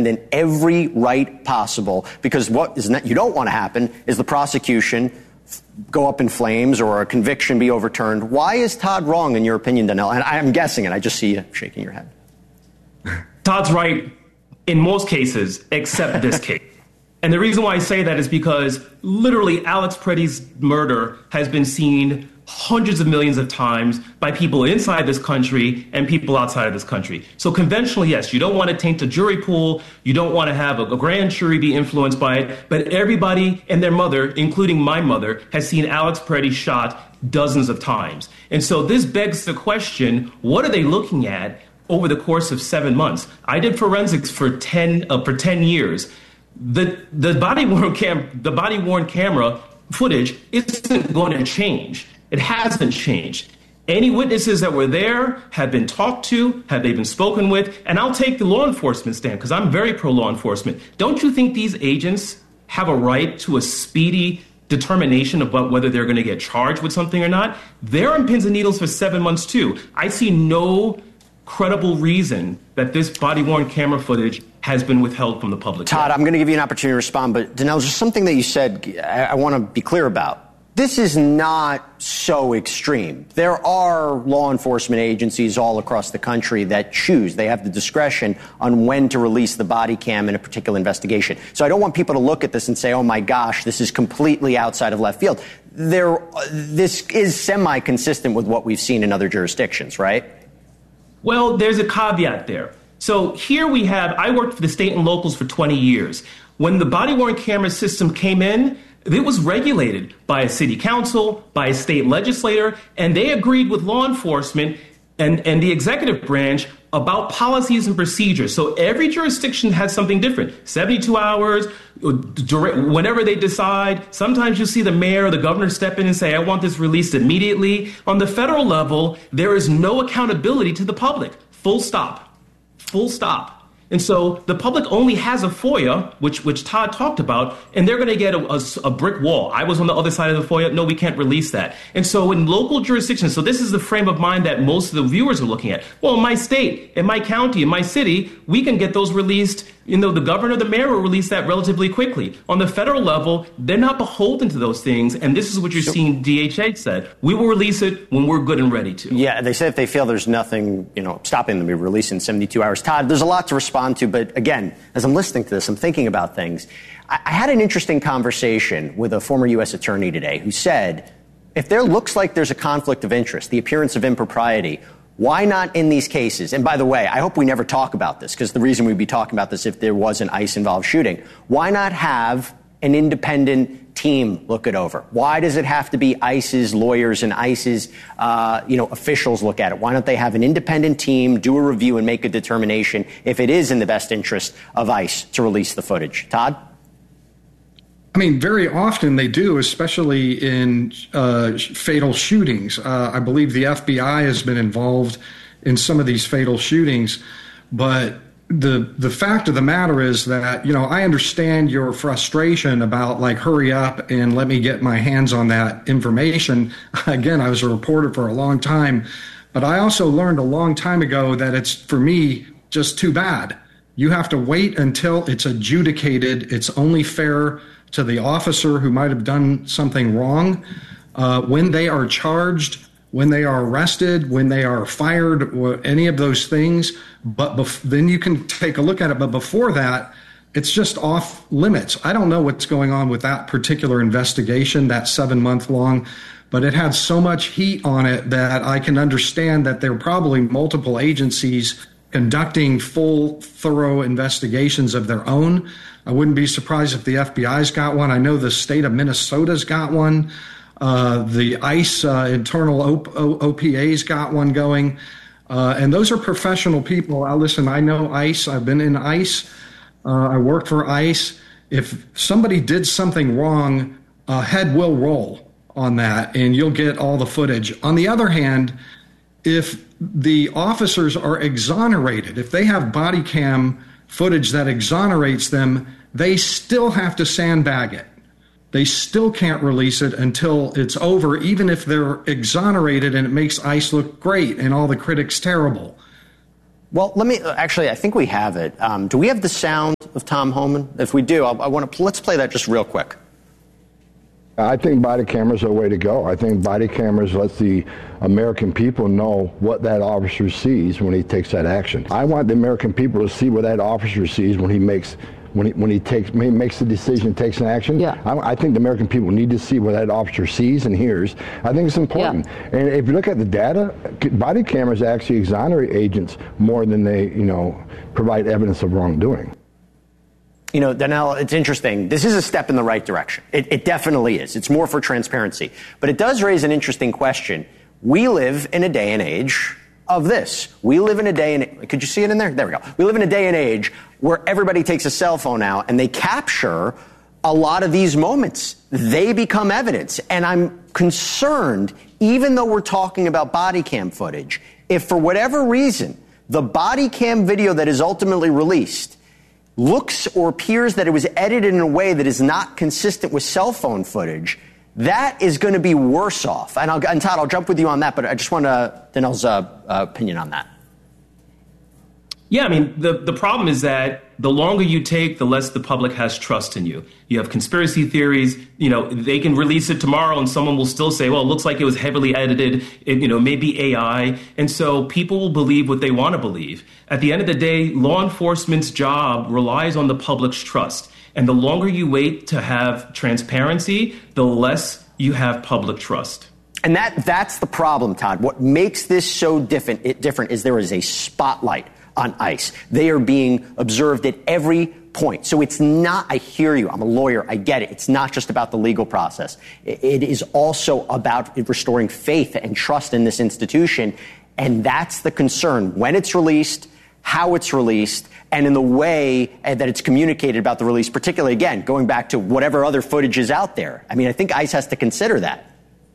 in every right possible, because what is you don't want to happen is the prosecution go up in flames or a conviction be overturned. Why is Todd wrong, in your opinion, Donnell? And I'm guessing, and I just see you shaking your head. Todd's right in most cases, except this case. And the reason why I say that is because literally Alex Preddy's murder has been seen hundreds of millions of times by people inside this country and people outside of this country. So conventionally, yes, you don't want to taint a jury pool. You don't want to have a grand jury be influenced by it. But everybody and their mother, including my mother, has seen Alex Preddy shot dozens of times. And so this begs the question, what are they looking at over the course of 7 months? I did forensics for 10 years. The body-worn camera footage isn't going to change. It hasn't changed. Any witnesses that were there have been talked to, have they been spoken with, and I'll take the law enforcement stand because I'm very pro-law enforcement. Don't you think these agents have a right to a speedy determination about whether they're going to get charged with something or not? They're on pins and needles for 7 months too. I see no credible reason that this body-worn camera footage has been withheld from the public. Todd, I'm going to give you an opportunity to respond, but Donnell, just something that you said I want to be clear about. This is not so extreme. There are law enforcement agencies all across the country that choose. They have the discretion on when to release the body cam in a particular investigation. So I don't want people to look at this and say, oh, my gosh, this is completely outside of left field. This is semi-consistent with what we've seen in other jurisdictions, right? Well, there's a caveat there. So here we have, I worked for the state and locals for 20 years. When the body-worn camera system came in, it was regulated by a city council, by a state legislator, and they agreed with law enforcement and the executive branch about policies and procedures. So every jurisdiction has something different. 72 hours, whenever they decide. Sometimes you see the mayor or the governor step in and say, I want this released immediately. On the federal level, there is no accountability to the public. Full stop. Full stop. And so the public only has a FOIA, which Todd talked about, and they're going to get a brick wall. I was on the other side of the FOIA. No, we can't release that. And so in local jurisdictions, so this is the frame of mind that most of the viewers are looking at. Well, in my state, in my county, in my city, we can get those released. You know, the governor, the mayor will release that relatively quickly. On the federal level, they're not beholden to those things. And this is what you're seeing DHA said. We will release it when we're good and ready to. Yeah, they say if they feel there's nothing, stopping them, we release in 72 hours. Todd, there's a lot to respond to. But again, as I'm listening to this, I'm thinking about things. I had an interesting conversation with a former U.S. attorney today who said, if there looks like there's a conflict of interest, the appearance of impropriety, why not in these cases? And by the way, I hope we never talk about this, because the reason we'd be talking about this if there was an ICE-involved shooting. Why not have an independent team look it over? Why does it have to be ICE's lawyers and ICE's officials look at it? Why don't they have an independent team do a review and make a determination if it is in the best interest of ICE to release the footage? Todd? I mean, very often they do, especially in fatal shootings. I believe the FBI has been involved in some of these fatal shootings. But the fact of the matter is that, I understand your frustration about, hurry up and let me get my hands on that information. Again, I was a reporter for a long time. But I also learned a long time ago that it's, for me, just too bad. You have to wait until it's adjudicated. It's only fair to the officer who might have done something wrong when they are charged, when they are arrested, when they are fired, or any of those things. But then you can take a look at it. But before that, it's just off limits. I don't know what's going on with that particular investigation, that 7-month long, but it had so much heat on it that I can understand that there are probably multiple agencies conducting full, thorough investigations of their own. I wouldn't be surprised if the FBI's got one. I know the state of Minnesota's got one. The ICE internal OPA's got one going. And those are professional people. Listen, I know ICE. I've been in ICE. I worked for ICE. If somebody did something wrong, head will roll on that, and you'll get all the footage. On the other hand, if the officers are exonerated, if they have body cam footage that exonerates them, they still have to sandbag it. They still can't release it until it's over, even if they're exonerated and it makes ICE look great and all the critics terrible. Well, I think we have it. Do we have the sound of Tom Homan? If we do, let's play that just real quick. I think body cameras are the way to go. I think body cameras lets the American people know what that officer sees when he takes that action. I want the American people to see what that officer sees when he makes the decision, takes an action. Yeah. I think the American people need to see what that officer sees and hears. I think it's important. Yeah. And if you look at the data, body cameras actually exonerate agents more than they, provide evidence of wrongdoing. Donnell, it's interesting. This is a step in the right direction. It definitely is. It's more for transparency. But it does raise an interesting question. We live in a day and age of this. We live in a day and could you see it in there? There we go. We live in a day and age where everybody takes a cell phone out and they capture a lot of these moments. They become evidence. And I'm concerned, even though we're talking about body cam footage, if for whatever reason the body cam video that is ultimately released looks or appears that it was edited in a way that is not consistent with cell phone footage, that is going to be worse off. And Todd, I'll jump with you on that, but I just want Donnell's opinion on that. Yeah, the problem is that the longer you take, the less the public has trust in you. You have conspiracy theories, they can release it tomorrow and someone will still say, well, it looks like it was heavily edited, maybe AI. And so people will believe what they want to believe. At the end of the day, law enforcement's job relies on the public's trust. And the longer you wait to have transparency, the less you have public trust. And that's the problem, Todd. What makes this so different is there is a spotlight on ICE. They are being observed at every point. So it's not, I hear you, I'm a lawyer, I get it. It's not just about the legal process. It is also about restoring faith and trust in this institution. And that's the concern. When it's released, how it's released, and in the way that it's communicated about the release, particularly, again, going back to whatever other footage is out there. I think ICE has to consider that.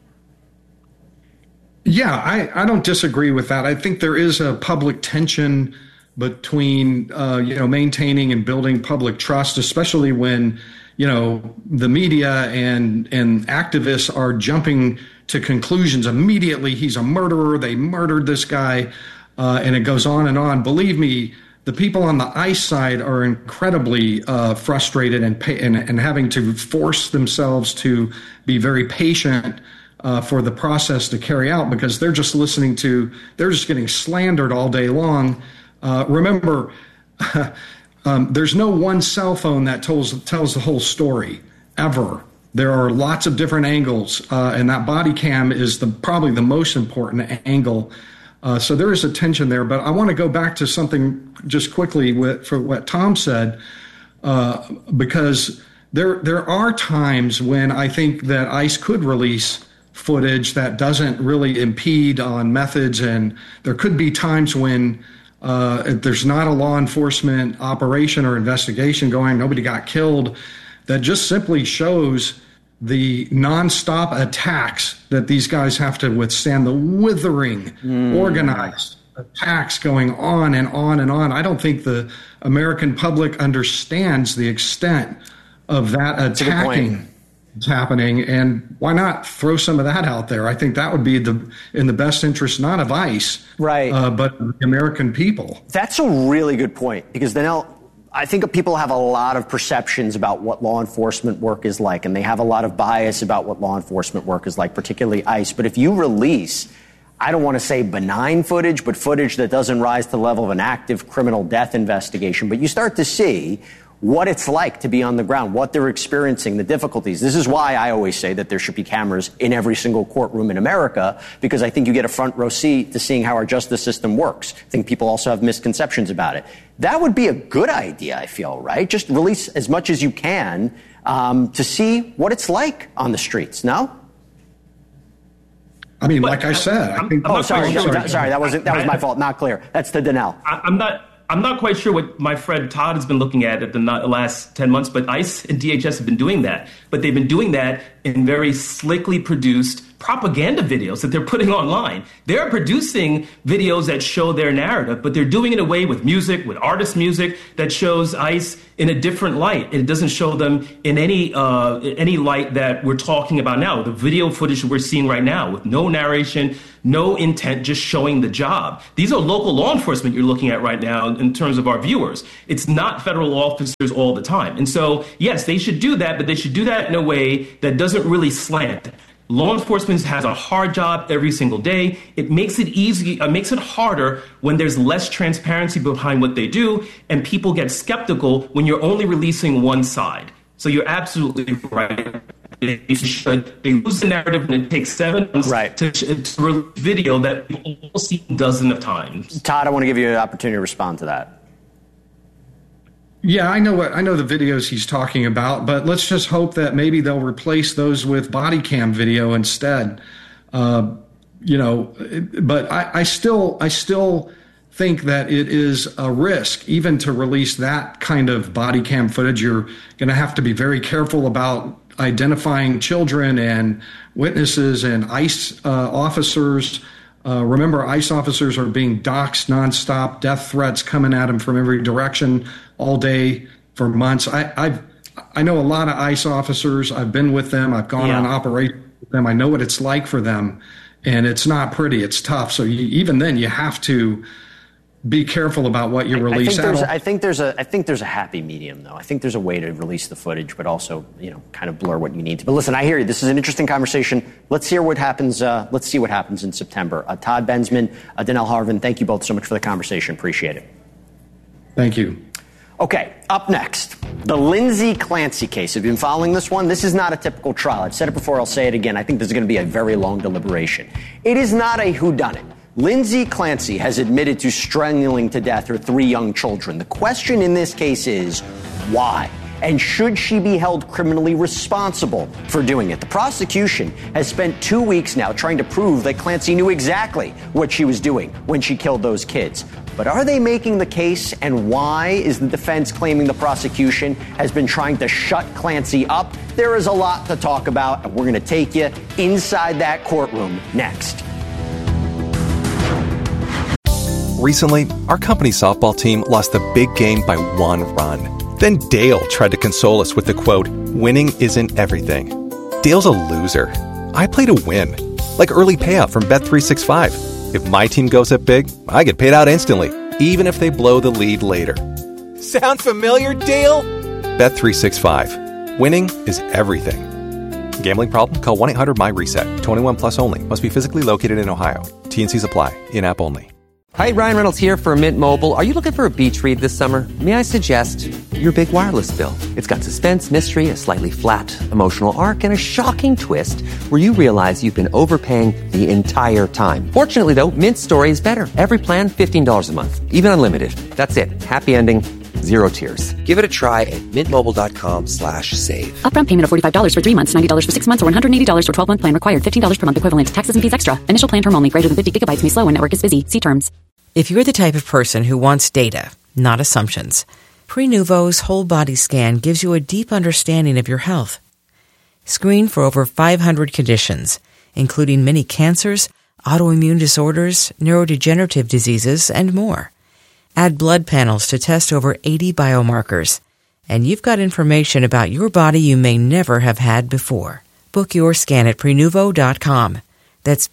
Yeah, I don't disagree with that. I think there is a public tension between, maintaining and building public trust, especially when, the media and activists are jumping to conclusions immediately. He's a murderer. They murdered this guy. And it goes on and on. Believe me, the people on the ICE side are incredibly frustrated and having to force themselves to be very patient for the process to carry out because they're just they're just getting slandered all day long. Remember, there's no one cell phone that tells the whole story ever. There are lots of different angles, and that body cam is probably the most important angle. So there is a tension there, but I want to go back to something just quickly for what Tom said, because there are times when I think that ICE could release footage that doesn't really impede on methods, and there could be times when there's not a law enforcement operation or investigation going, nobody got killed, that just simply shows the nonstop attacks that these guys have to withstand, the withering, organized attacks going on and on and on. I don't think the American public understands the extent of that attacking that's happening. And why not throw some of that out there? I think that would be in the best interest, not of ICE, right, but the American people. That's a really good point, because Donnell, I think people have a lot of perceptions about what law enforcement work is like, and they have a lot of bias about what law enforcement work is like, particularly ICE. But if you release, I don't want to say benign footage, but footage that doesn't rise to the level of an active criminal death investigation, but you start to see what it's like to be on the ground, what they're experiencing, the difficulties. This is why I always say that there should be cameras in every single courtroom in America, because I think you get a front row seat to seeing how our justice system works. I think people also have misconceptions about it. That would be a good idea, I feel, right? Just release as much as you can to see what it's like on the streets, no? I mean, like I said, I think... Sorry, that was my fault, not clear. That's the Donnell. I'm not quite sure what my friend Todd has been looking at the last 10 months, but ICE and DHS have been doing that. But they've been doing that in very slickly produced propaganda videos that they're putting online. They're producing videos that show their narrative, but they're doing it in a way with music, with artist music, that shows ICE in a different light. It doesn't show them in any light that we're talking about now. The video footage we're seeing right now with no narration, no intent, just showing the job. These are local law enforcement you're looking at right now in terms of our viewers. It's not federal officers all the time. And so, yes, they should do that, but they should do that in a way that doesn't really slant. Law enforcement has a hard job every single day. It makes it makes it harder when there's less transparency behind what they do, and people get skeptical when you're only releasing one side. So you're absolutely right. They lose the narrative, and it takes 7 months to release video that people will see dozens of times. Todd, I want to give you an opportunity to respond to that. Yeah, I know the videos he's talking about, but let's just hope that maybe they'll replace those with body cam video instead. But I still think that it is a risk even to release that kind of body cam footage. You're going to have to be very careful about identifying children and witnesses and ICE officers. Remember, ICE officers are being doxxed nonstop, death threats coming at them from every direction all day for months. I know a lot of ICE officers. I've been with them. I've gone on operations with them. I know what it's like for them, and it's not pretty. It's tough. So even then, you have to be careful about what you release. I think there's a happy medium, though. I think there's a way to release the footage, but also, kind of blur what you need to. But listen, I hear you. This is an interesting conversation. Let's hear what happens. Let's see what happens in September. Todd Bensman, Danelle Harvin, thank you both so much for the conversation. Appreciate it. Thank you. Okay, up next, the Lindsay Clancy case. Have you been following this one? This is not a typical trial. I've said it before, I'll say it again. I think this is going to be a very long deliberation. It is not a whodunit. Lindsay Clancy has admitted to strangling to death her 3 young children. The question in this case is, why? And should she be held criminally responsible for doing it? The prosecution has spent 2 weeks now trying to prove that Clancy knew exactly what she was doing when she killed those kids. But are they making the case, and why is the defense claiming the prosecution has been trying to shut Clancy up? There is a lot to talk about, and we're going to take you inside that courtroom next. Recently, our company's softball team lost the big game by 1 run. Then Dale tried to console us with the quote, "Winning isn't everything." Dale's a loser. I play to win. Like early payout from Bet365. If my team goes up big, I get paid out instantly, even if they blow the lead later. Sound familiar, Dale? Bet365. Winning is everything. Gambling problem? Call 1-800-MY-RESET. 21 plus only. Must be physically located in Ohio. T&Cs apply. In-app only. Hi, Ryan Reynolds here for Mint Mobile. Are you looking for a beach read this summer? May I suggest your big wireless bill? It's got suspense, mystery, a slightly flat, emotional arc, and a shocking twist where you realize you've been overpaying the entire time. Fortunately, though, Mint's story is better. Every plan, $15 a month. Even unlimited. That's it. Happy ending. 0 tears. Give it a try at mintmobile.com/save. Upfront payment of $45 for 3 months, $90 for 6 months, or $180 for 12-month plan required. $15 per month equivalent. Taxes and fees extra. Initial plan term only. Greater than 50 gigabytes may slow when network is busy. See terms. If you're the type of person who wants data, not assumptions, Prenuvo's whole body scan gives you a deep understanding of your health. Screen for over 500 conditions, including many cancers, autoimmune disorders, neurodegenerative diseases, and more. Add blood panels to test over 80 biomarkers. And you've got information about your body you may never have had before. Book your scan at Prenuvo.com. That's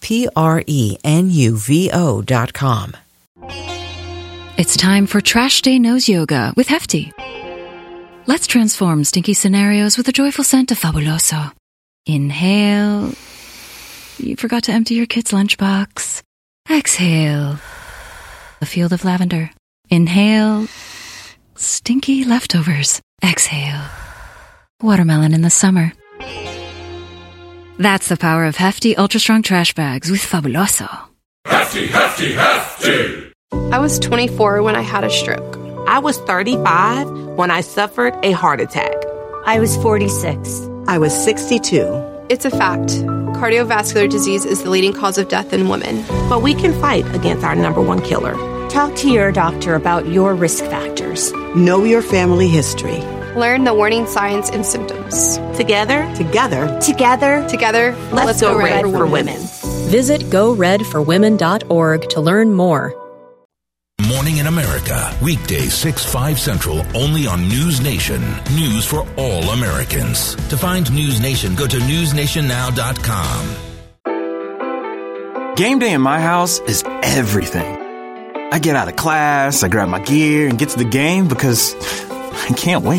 Prenuvo.com. It's time for Trash Day Nose Yoga with Hefty. Let's transform stinky scenarios with a joyful scent of Fabuloso. Inhale. You forgot to empty your kid's lunchbox. Exhale. A field of lavender. Inhale. Stinky leftovers. Exhale. Watermelon in the summer. That's the power of Hefty Ultra Strong Trash Bags with Fabuloso. Hefty, Hefty, Hefty! I was 24 when I had a stroke. I was 35 when I suffered a heart attack. I was 46. I was 62. It's a fact. Cardiovascular disease is the leading cause of death in women. But we can fight against our number one killer. Talk to your doctor about your risk factors. Know your family history. Learn the warning signs and symptoms. Together. Together, Let's go red for women. Visit goredforwomen.org to learn more. Morning in America, weekdays 6-5 Central, only on News Nation. News for all Americans. To find News Nation, go to newsnationnow.com. Game day in my house is everything. I get out of class, I grab my gear, and get to the game because I can't wait.